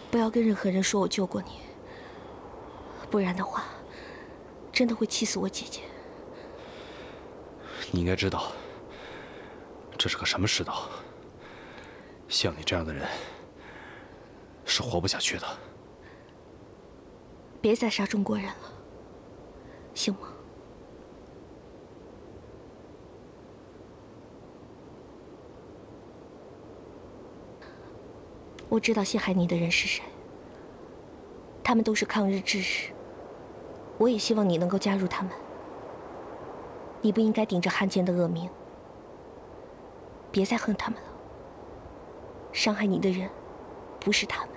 不要跟任何人说我救过你，不然的话，真的会气死我姐姐。 你应该知道，这是个什么世道。像你这样的人，是活不下去的。 别再杀中国人了，行吗？我知道陷害你的人是谁，他们都是抗日志士。我也希望你能够加入他们。你不应该顶着汉奸的恶名。别再恨他们了。伤害你的人，不是他们。